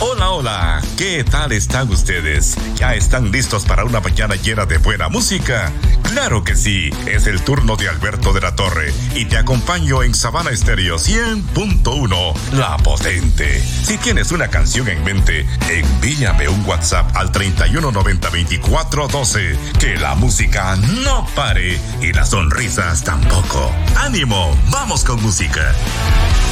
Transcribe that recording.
Hola, hola, ¿qué tal están ustedes? ¿Ya están listos para una mañana llena de buena música? Claro que sí, es el turno de Alberto de la Torre y te acompaño en Sabana Estéreo 100.1, La Potente. Si tienes una canción en mente, envíame un WhatsApp al 3190-2412, que la música no pare y las sonrisas tampoco. ¡Ánimo! ¡Vamos con música!